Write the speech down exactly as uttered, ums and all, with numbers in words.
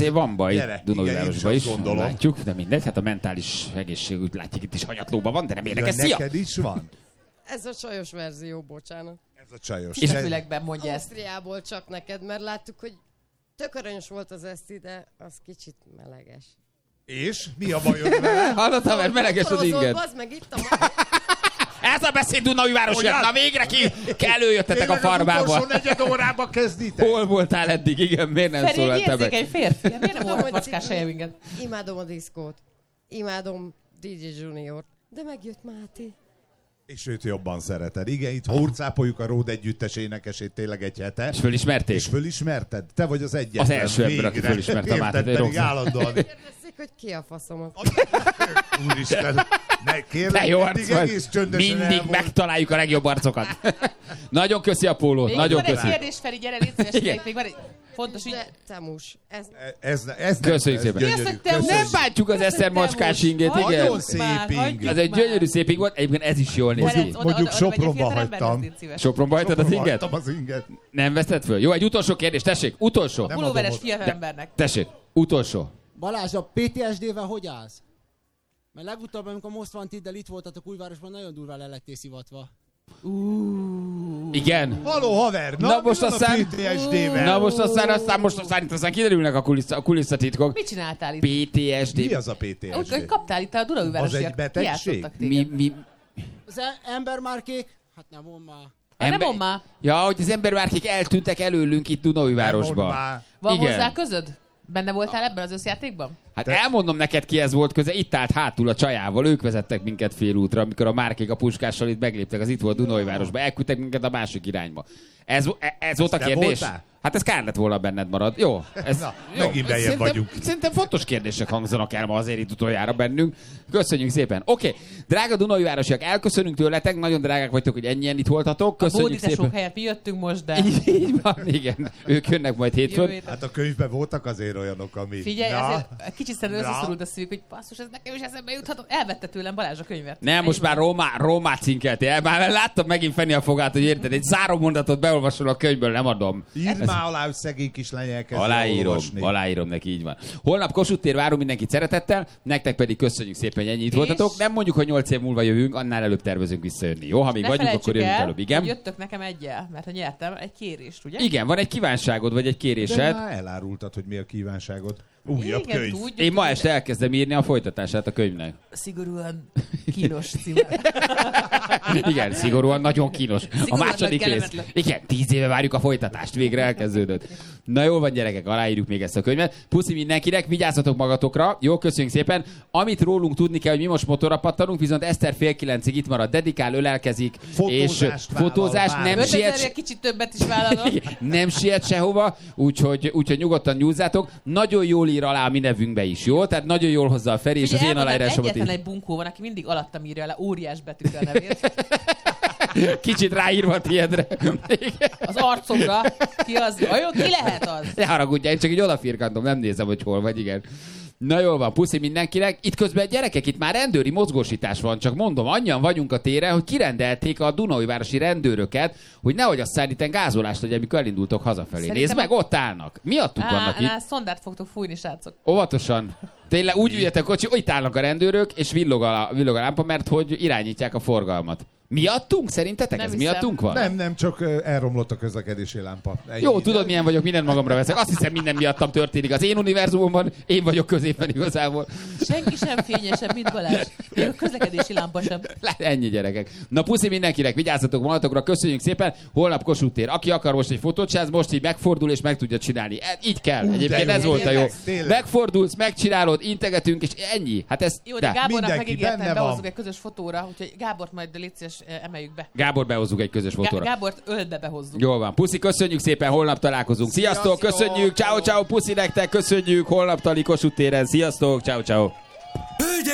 azért van baj Dunaújvárosban is, látjuk, de mindegy, hát a mentális egészségügy látjuk itt is hanyatlóban van, de nem érdekes. Ja, neked is van? Ez a csajos verzió, bocsánat. Ez a csajos. És fülekben mondja ezt. Ausztriából csak neked, mert láttuk, hogy tök aranyos volt az eszti, de az kicsit meleges. És? Mi a bajod vele? Hallottál, mert meleges az inged. Bazd meg itt a... Ez a beszéd Dunaújvárosért! Na végre ki előjöttetek a farmába. Az utolsó negyed órába kezditek. Hol voltál eddig? Igen, miért nem szólaltál meg? Feri, egy férfi. Miért nem volt macskás helye minket? Imádom a diszkót. Imádom dé dzsé Junior. De megjött Máté. És őt jobban szereted. Igen, itt hurcápoljuk a Ród együttes énekesét tényleg egy hete. És fölismerték? És fölismerted? Te vagy az egyetlen. Az első ember, aki fölismerte a Mátét. Érted, pedig állandóan. Kérdezik, hogy ki a faszomat. Úristen, ne kérlek, jó mindig arc egész csöndesen Mindig elmond. megtaláljuk a legjobb arcokat. Nagyon köszi a pólót, még nagyon van köszi. egy kérdés, Feri, gyere, légy szíves, még van egy fontos így. De Temus, ez... Ez, ez nem, Köszönjük ez szépen. gyönyörű. Nem bántjuk az Eszer macskás ingét, igen. Nagyon szép ing. Ez egy gyönyörű szép ing volt, egyébként ez is jól néz ki. Mondjuk Sopronba hagytam. Sopronba hagytad az inget? Hagytam az inget. Nem veszted föl? Jó, egy utolsó kérdés, tessék, utolsó. Pulóveres fiatalembernek. Tessék, utolsó. Balázs, a pé té es dé-vel hogy állsz? Mert legutóbb, amikor Most Wanted-del itt voltatok Újvárosban, nagyon durván le lettél szivatva. Uh. Igen. Haló, haver! Na, Na most aztán... a pé té es dé-vel? Na most aztán, aztán, most aztán, itt aztán kiderülnek a, kulissza, a kulisszatitkok. Mit csináltál itt? pé té es dé. Mi az a pé té es dé? Úgy, hogy kaptál itt a Dunaújvárosiak. Az egy betegség? Mi, mi... Az e- embermárkék? Hát nem mond már. Hát nem mond már. Ja, hogy az embermárkék eltűntek előlünk itt Dunaújvárosban. Van Igen. hozzá közöd? Benne voltál ebben az összjátékban? Hát elmondom neked, ki ez volt köze, itt állt hátul a csajával, ők vezettek minket félútra, amikor a márkék a puskással itt megléptek, az itt volt Dunaújvárosba, elküldtek minket a másik irányba. Ez, ez volt a kérdés? Voltál? Hát ez kár lett volna benned marad. Jó. Ez, Na, jó. megint bejebb Szerintem, vagyunk. Szerintem fontos kérdések hangzanak el ma azért itt utoljára bennünk. Köszönjük szépen. Oké, okay. Drága Dunaújvárosiak, elköszönünk tőletek, nagyon drágák vagytok, hogy ennyien itt voltatok. Köszönjük a bódítások szépen. helyett mi jöttünk most, de... Így, így van, igen. Ők jönnek majd hétfőn. Hát a könyvben voltak azért olyanok, ami... Figyelj, Na. azért kicsit szerintem összeszorult a szívük, hogy basszus, ez nekem is eszembe juthatott. Elvette tőlem Balázs a könyvet. Nem, most már Rómá, Rómát cinkeltél. Már láttam megint Feni a fogát, hogy érted, egy záró mondatot beolvasol a könyvből, nem adom. Írd már alá, hogy szegény kislány elkezdje Aláírom, olvasni. aláírom neki, így van. Holnap Kossuth tér, várunk mindenkit szeretettel, nektek pedig köszönjük szépen, hogy ennyit És- voltatok. Nem mondjuk, hogy nyolc év múlva jövünk, annál előbb tervezünk visszajönni. Jó, ha még Ne vagyunk, felejtsük akkor jövünk el, előbb. Igen? hogy jöttök nekem egyel, mert ha nyertem egy kérést, ugye? Igen, van egy kívánságod, vagy egy De kérésed. már elárultad, hogy mi a kívánságod. Újabb Igen, könyv. tudjuk, Én ma tudjuk. este elkezdem írni a folytatását a könyvnek. Szigorúan kínos címmel. Igen, szigorúan nagyon kínos. A Szigorúan második nagy rész. kellemetlen. Igen, tíz éve várjuk a folytatást, végre elkezdődött. Na jól van, gyerekek, aláírjuk még ezt a könyvet. Puszi mindenkinek, vigyázzatok magatokra. Jó, köszönjük szépen. Amit rólunk tudni kell, hogy mi most motorra pattanunk, viszont Eszter fél kilencig itt marad, dedikál, ölelkezik, és Fotózást vállal, fotózás bár. nem ötezer siet, kicsit többet is vállalom. nem siet sehova, úgyhogy, úgyhogy nyugodtan nyúzzátok. Nagyon jól ír alá a mi nevünkbe is, jó? Tehát nagyon jól hozza a Feri, és az Ugye én elmondom, aláírásomat egyetlen is. egy bunkó van, aki mindig alattam írja le óriás betűkkel a nevét. Kicsit ráírva a tiédre. Az arcomra. Ki az? Vajon ki lehet az? Ne haragudjál, én csak így odafirkantom, nem nézem, hogy hol vagy, igen. Na jól van, puszi mindenkinek. Itt közben gyerekek, itt már rendőri mozgósítás van, csak mondom, annyian vagyunk a téren, hogy kirendelték a Dunaújvárosi rendőröket, hogy nehogy aztán itten gázolást legyen, amikor elindultok hazafelé. Szerintem Nézd meg, a- ott állnak. Miattuk vannak Á, itt. á, szondárt fogtok fújni, srácok. Óvatosan. Tényleg úgy üljetek kocsi, hogy itt állnak a rendőrök, és villog a, villog a lámpa, mert hogy irányítják a forgalmat. Miattunk? Szerintetek Nem ez hiszem. miattunk van? Nem, nem, csak ö, elromlott a közlekedési lámpa. Ennyi. Jó, tudod, milyen vagyok, mindent magamra veszek. Azt hiszem, minden miattam történik. Az én univerzumomban én vagyok középen igazából. Senki sem fényesebb, mint Balázs. Még a közlekedési lámpa sem. Le- Ennyi, gyerekek. Na puszi mindenkinek, vigyázzatok magatokra, köszönjük szépen. Holnap Kossuth tér. Aki akar most egy fotót csinálni, most így megfordul és meg tudja csinálni. E- Így kell. Ú, Egyébként de ez jó, volt a jó. tényleg, tényleg. Megfordulsz, megcsinálod, integetünk, és ennyi. Hát ez... Jó, de de. Gábornak mindenki megígértem, benne behozzuk van. egy közös fotóra, úgyhogy Gábort majd légy szíves, emeljük be. Gábor, behozzuk egy közös Gá- fotóra. Gábort ölbe behozzuk. Jól van. Puszi, köszönjük szépen, holnap találkozunk. Sziasztok, Sziasztok! köszönjük, ciao ciao, puszi nektek, köszönjük, holnap tali Kossuth téren. Sziasztok, ciao ciao.